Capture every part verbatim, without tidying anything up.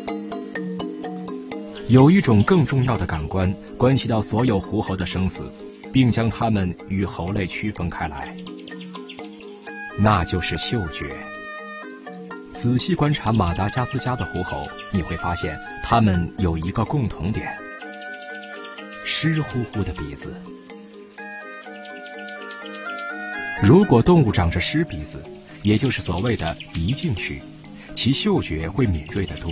有一种更重要的感官，关系到所有狐猴的生死，并将它们与猴类区分开来，那就是嗅觉。仔细观察马达加斯加的狐猴，你会发现它们有一个共同点：湿乎乎的鼻子。如果动物长着湿鼻子，也就是所谓的鼻径区，其嗅觉会敏锐得多。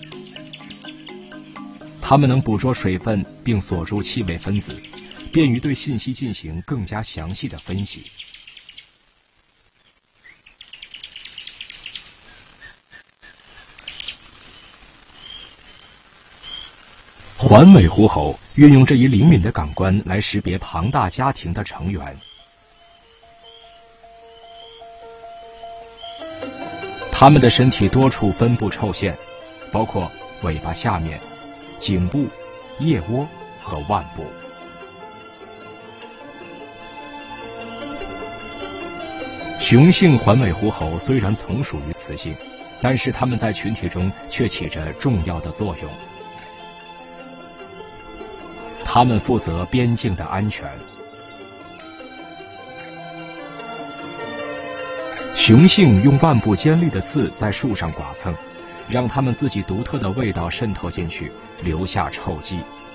它们能捕捉水分并锁住气味分子，便于对信息进行更加详细的分析。环尾狐猴运用这一灵敏的感官来识别庞大家庭的成员。它们的身体多处分布臭线，包括尾巴下面、颈部、腋窝和腕部。雄性环尾狐猴虽然从属于雌性，但是它们在群体中却起着重要的作用。它们负责边境的安全。雄性用腕部尖利的刺在树上剐蹭，让它们自己独特的味道渗透进去，留下臭迹。